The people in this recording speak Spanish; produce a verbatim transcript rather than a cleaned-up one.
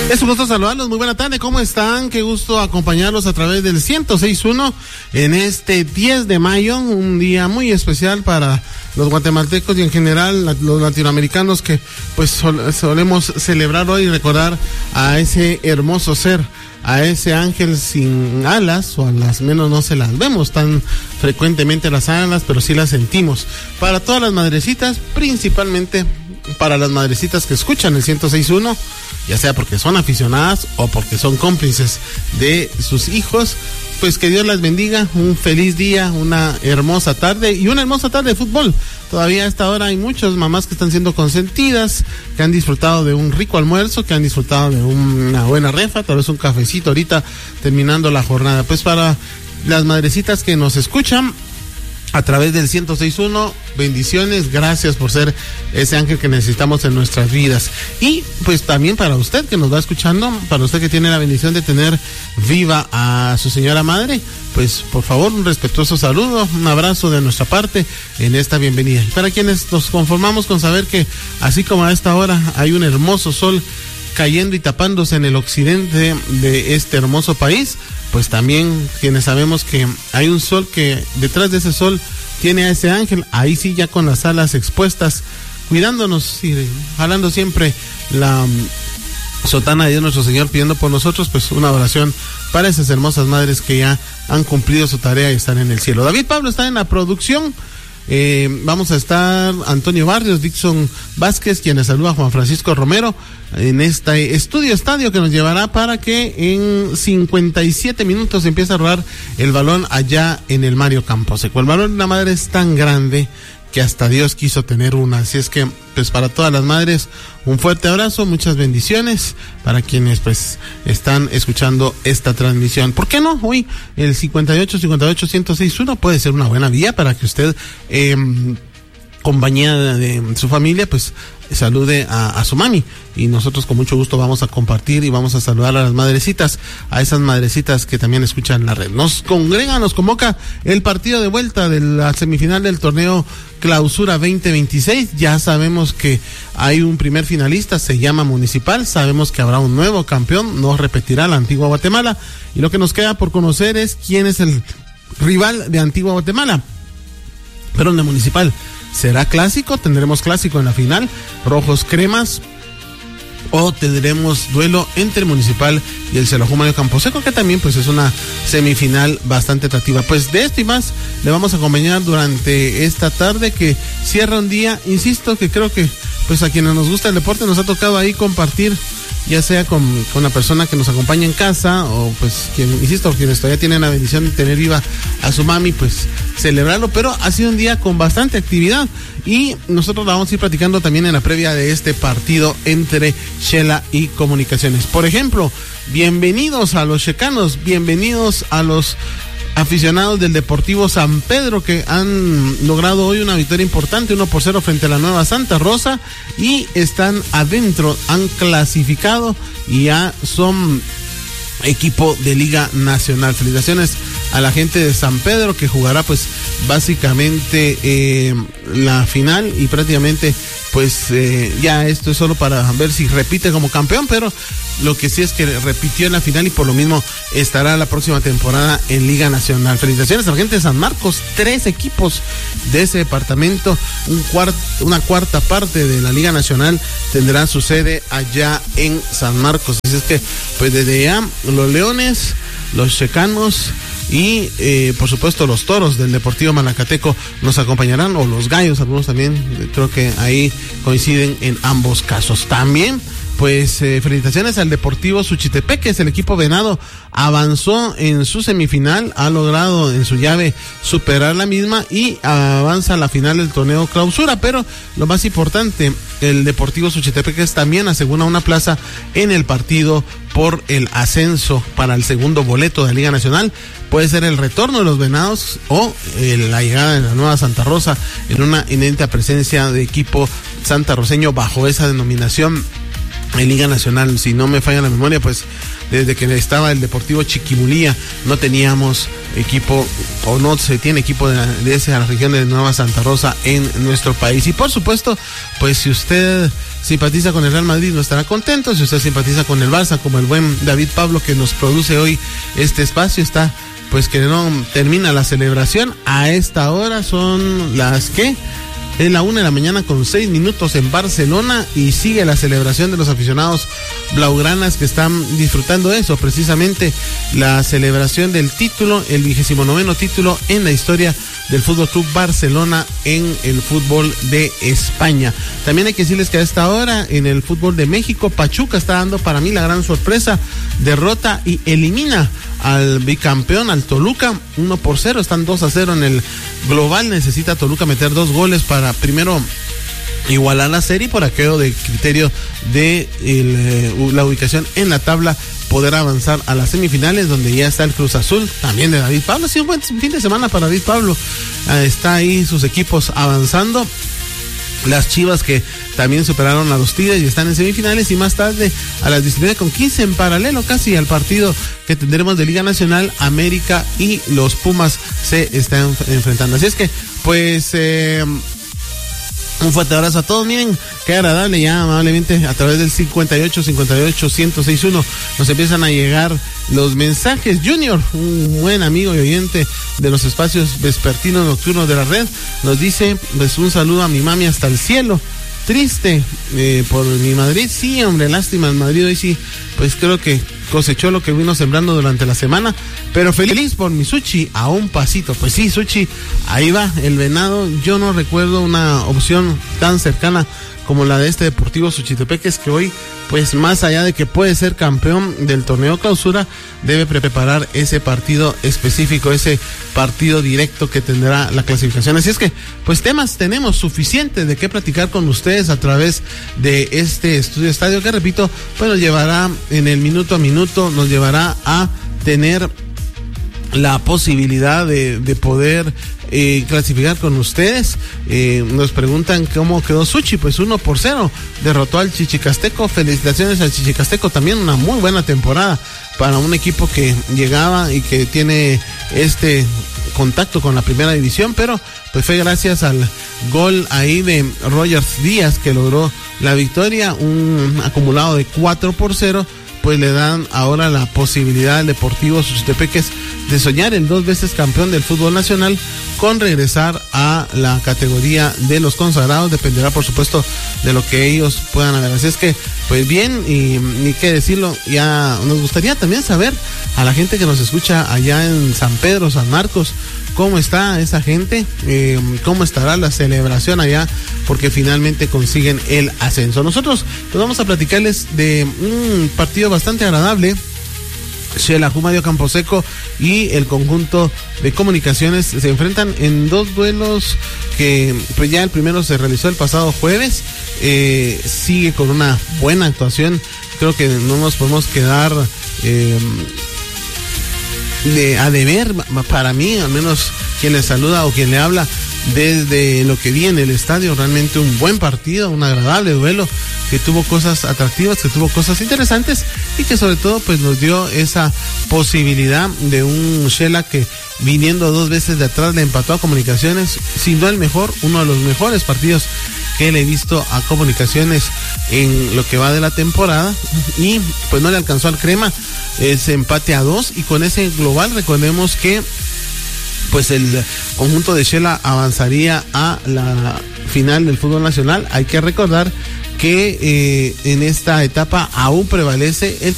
Es un gusto saludarlos, muy buena tarde, ¿cómo están? Qué gusto acompañarlos a través del ciento seis punto uno en este diez de mayo, un día muy especial para los guatemaltecos y en general los latinoamericanos que pues sol, solemos celebrar hoy y recordar a ese hermoso ser, a ese ángel sin alas, o a las menos no se las vemos tan frecuentemente las alas, pero sí las sentimos. Para todas las madrecitas, principalmente para las madrecitas que escuchan el ciento seis punto uno, ya sea porque son aficionadas o porque son cómplices de sus hijos, pues que Dios las bendiga, un feliz día, una hermosa tarde y una hermosa tarde de fútbol. Todavía a esta hora hay muchas mamás que están siendo consentidas, que han disfrutado de un rico almuerzo, que han disfrutado de una buena refa, tal vez un cafecito ahorita terminando la jornada. Pues para las madrecitas que nos escuchan a través del ciento seis punto uno, bendiciones, gracias por ser ese ángel que necesitamos en nuestras vidas. Y pues también para usted que nos va escuchando, para usted que tiene la bendición de tener viva a su señora madre, pues por favor un respetuoso saludo, un abrazo de nuestra parte en esta bienvenida. Y para quienes nos conformamos con saber que así como a esta hora hay un hermoso sol cayendo y tapándose en el occidente de este hermoso país, pues también quienes sabemos que hay un sol que detrás de ese sol tiene a ese ángel, ahí sí ya con las alas expuestas, cuidándonos y jalando siempre la um, sotana de Dios nuestro Señor, pidiendo por nosotros, pues una oración para esas hermosas madres que ya han cumplido su tarea y están en el cielo. David Pablo está en la producción. Eh, vamos a estar Antonio Barrios, Dixon Vázquez, quienes saluda a Juan Francisco Romero en este estudio estadio que nos llevará para que en cincuenta y siete minutos empiece a rodar el balón allá en el Mario Camposeco. El balón de la madre es tan grande que hasta Dios quiso tener una, así es que pues para todas las madres un fuerte abrazo, muchas bendiciones para quienes pues están escuchando esta transmisión. ¿Por qué no? Hoy el cincuenta y ocho cincuenta y ocho ciento seis punto uno puede ser una buena vía para que usted eh, compañía de su familia pues salude a, a su mami, y nosotros con mucho gusto vamos a compartir y vamos a saludar a las madrecitas, a esas madrecitas que también escuchan la red. Nos congrega, nos convoca el partido de vuelta de la semifinal del torneo Clausura veinte veintiséis. Ya sabemos que hay un primer finalista, se llama Municipal, sabemos que habrá un nuevo campeón, no repetirá la Antigua Guatemala, y lo que nos queda por conocer es quién es el rival de Antigua Guatemala, pero de Municipal. ¿Será clásico? ¿Tendremos clásico en la final? ¿Rojos cremas? ¿O tendremos duelo entre Municipal y el Xelajú Mario Camposeco, que también pues es una semifinal bastante atractiva? Pues de esto y más le vamos a acompañar durante esta tarde que cierra un día, insisto, que creo que pues a quienes nos gusta el deporte nos ha tocado ahí compartir, ya sea con, con la persona que nos acompaña en casa, o pues quien, insisto, quienes todavía tienen la bendición de tener viva a su mami, pues celebrarlo, pero ha sido un día con bastante actividad y nosotros la vamos a ir platicando también en la previa de este partido entre Xela y Comunicaciones. Por ejemplo, bienvenidos a los checanos, bienvenidos a los aficionados del Deportivo San Pedro, que han logrado hoy una victoria importante, uno por cero frente a la Nueva Santa Rosa, y están adentro, han clasificado y ya son equipo de Liga Nacional. Felicitaciones a la gente de San Pedro, que jugará pues básicamente eh, la final, y prácticamente pues eh, ya esto es solo para ver si repite como campeón, pero lo que sí es que repitió en la final y por lo mismo estará la próxima temporada en Liga Nacional. Felicitaciones a la gente de San Marcos, tres equipos de ese departamento, un cuart, una cuarta parte de la Liga Nacional tendrá su sede allá en San Marcos. Así es que pues desde ya los Leones, los Checanos y eh, por supuesto los Toros del Deportivo Malacateco nos acompañarán, o los Gallos, algunos también, creo que ahí coinciden en ambos casos. También pues eh, felicitaciones al Deportivo Suchitepeque, es el equipo venado, avanzó en su semifinal, ha logrado en su llave superar la misma y avanza a la final del torneo Clausura, pero lo más importante, el Deportivo Suchitepeque también asegura una plaza en el partido por el ascenso para el segundo boleto de Liga Nacional. Puede ser el retorno de los venados o eh, la llegada de la Nueva Santa Rosa en una inédita presencia de equipo santarroceño bajo esa denominación en Liga Nacional. Si no me falla la memoria, pues desde que estaba el Deportivo Chiquimulía no teníamos equipo, o no se tiene equipo de, de esa región de Nueva Santa Rosa en nuestro país. Y por supuesto, pues si usted simpatiza con el Real Madrid no estará contento. Si usted simpatiza con el Barça, como el buen David Pablo que nos produce hoy este espacio, está pues que no termina la celebración. A esta hora son las que es la una de la mañana con seis minutos en Barcelona y sigue la celebración de los aficionados blaugranas que están disfrutando eso, precisamente la celebración del título, el vigésimo noveno título en la historia del Fútbol Club Barcelona en el fútbol de España. También hay que decirles que a esta hora en el fútbol de México, Pachuca está dando para mí la gran sorpresa, derrota y elimina al bicampeón, al Toluca, uno por cero, están dos a cero en el global. Necesita Toluca meter dos goles para primero igualar la serie, por aquello de criterio de el, eh, la ubicación en la tabla, poder avanzar a las semifinales, donde ya está el Cruz Azul, también de David Pablo. Ha sido un buen fin de semana para David Pablo, eh, está ahí sus equipos avanzando. Las Chivas que también superaron a los Tigres y están en semifinales, y más tarde a las diecinueve con quince en paralelo casi al partido que tendremos de Liga Nacional, América y los Pumas se están enfrentando. Así es que pues eh, un fuerte abrazo a todos. Miren qué agradable, ya amablemente a través del cincuenta y ocho, cincuenta y ocho, ciento seis punto uno nos empiezan a llegar los mensajes. Junior, un buen amigo y oyente de los espacios vespertinos nocturnos de la red, nos dice pues un saludo a mi mami hasta el cielo, triste eh, por mi Madrid. Sí, hombre, lástima el Madrid hoy, sí, pues creo que cosechó lo que vino sembrando durante la semana, pero feliz por mi Suchi a un pasito. Pues sí, Suchi, ahí va el Venado. Yo no recuerdo una opción tan cercana como la de este Deportivo Suchitepeques, que hoy, pues más allá de que puede ser campeón del torneo clausura, debe preparar ese partido específico, ese partido directo que tendrá la clasificación. Así es que, pues temas tenemos suficientes de qué platicar con ustedes a través de este Estudio Estadio, que repito, pues nos llevará en el minuto a minuto, nos llevará a tener la posibilidad de, de poder eh, clasificar con ustedes. Eh, nos preguntan cómo quedó Suchi, pues uno por cero, derrotó al Chichicasteco. Felicitaciones al Chichicasteco, también una muy buena temporada para un equipo que llegaba y que tiene este contacto con la primera división, pero pues fue gracias al gol ahí de Rogers Díaz que logró la victoria, un acumulado de cuatro por cero. Pues le dan ahora la posibilidad al Deportivo Suchitepeques de soñar el dos veces campeón del fútbol nacional con regresar a la categoría de los consagrados. Dependerá, por supuesto, de lo que ellos puedan hacer. Así es que, pues bien, y ni qué decirlo, ya nos gustaría también saber a la gente que nos escucha allá en San Pedro, San Marcos, cómo está esa gente, eh, cómo estará la celebración allá, porque finalmente consiguen el ascenso. Nosotros pues vamos a platicarles de un partido bastante agradable. Xelajú Mario Camposeco y el conjunto de Comunicaciones se enfrentan en dos duelos que pues ya el primero se realizó el pasado jueves. Eh, sigue con una buena actuación, creo que no nos podemos quedar eh, de a deber, para mí al menos, quien le saluda o quien le habla desde lo que vi en el estadio. Realmente un buen partido, un agradable duelo que tuvo cosas atractivas, que tuvo cosas interesantes y que sobre todo pues nos dio esa posibilidad de un Xela que viniendo dos veces de atrás le empató a Comunicaciones, sin duda el mejor, uno de los mejores partidos que le he visto a Comunicaciones en lo que va de la temporada, y pues no le alcanzó al Crema ese empate a dos, y con ese global recordemos que pues el conjunto de Xela avanzaría a la final del fútbol nacional. Hay que recordar que eh, en esta etapa aún prevalece el